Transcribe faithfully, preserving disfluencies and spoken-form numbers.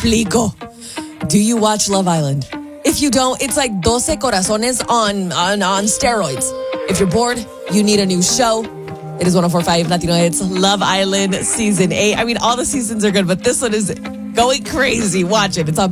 explico. Do you watch Love Island? If you don't, it's like doce corazones on, on, on steroids. If you're bored, you need a new show. It is one oh four point five Latino Hits, Love Island Season eight. I mean, all the seasons are good, but this one is going crazy. Watch it. It's on